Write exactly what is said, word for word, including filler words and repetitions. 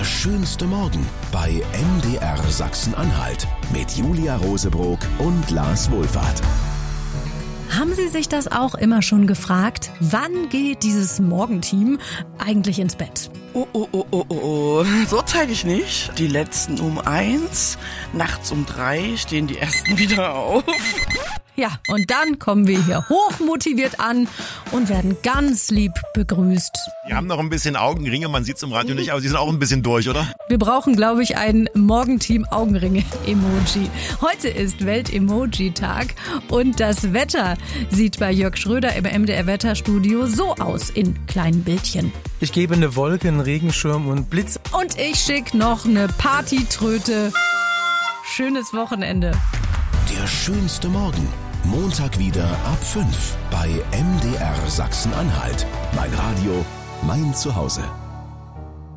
schönste Morgen bei M D R Sachsen-Anhalt mit Julia Rosebrock und Lars Wohlfahrt. Haben Sie sich das auch immer schon gefragt? Wann geht dieses Morgenteam eigentlich ins Bett? Oh, oh, oh, oh, oh, so zeitig nicht. Die letzten um eins, nachts um drei stehen die ersten wieder auf. Ja, und dann kommen wir hier hochmotiviert an und werden ganz lieb begrüßt. Die haben noch ein bisschen Augenringe, man sieht es im Radio nicht, aber sie sind auch ein bisschen durch, oder? Wir brauchen, glaube ich, ein Morgenteam-Augenringe-Emoji. Heute ist Welt-Emoji-Tag und das Wetter sieht bei Jörg Schröder im M D R-Wetterstudio so aus in kleinen Bildchen. Ich gebe eine Wolke, einen Regenschirm und Blitz. Und ich schicke noch eine Partytröte. Schönes Wochenende. Der schönste Morgen. Montag wieder ab fünf bei M D R Sachsen-Anhalt. Mein Radio, mein Zuhause.